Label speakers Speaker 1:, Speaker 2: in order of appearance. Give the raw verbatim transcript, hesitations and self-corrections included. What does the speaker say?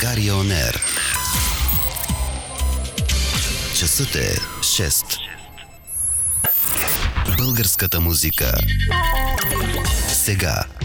Speaker 1: България Он Ер. Часът е шест. Българската музика. Сега.